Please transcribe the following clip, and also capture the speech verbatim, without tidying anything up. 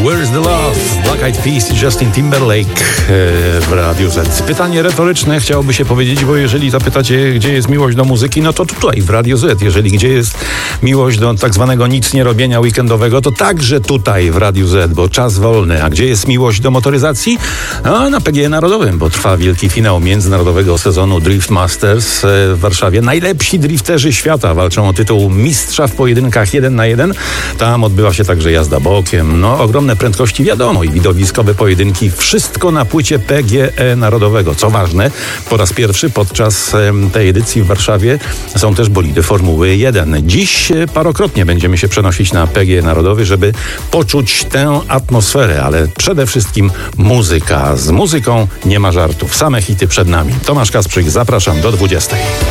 Where's the Love? Black Eyed Peas i Justin Timberlake w Radiu Z. Pytanie retoryczne chciałoby się powiedzieć, bo jeżeli zapytacie, gdzie jest miłość do muzyki, no to tutaj w Radiu Z. Jeżeli gdzie jest miłość do tak zwanego nic nie robienia weekendowego, to także tutaj w Radiu Z, bo czas wolny. A gdzie jest miłość do motoryzacji? No, na P G E Narodowym, bo trwa wielki finał międzynarodowego sezonu Drift Masters w Warszawie. Najlepsi drifterzy świata walczą o tytuł mistrza w pojedynkach jeden na jeden. Tam odbywa się także jazda bokiem. No, ogromne prędkości, wiadomo, i widowiskowe pojedynki. Wszystko na płycie P G E Narodowego. Co ważne, po raz pierwszy podczas tej edycji w Warszawie są też bolidy Formuły jeden. Dziś parokrotnie będziemy się przenosić na P G E Narodowy, żeby poczuć tę atmosferę, ale przede wszystkim muzyka. Z muzyką nie ma żartów. Same hity przed nami. Tomasz Kasprzyk, zapraszam do dwudziestej.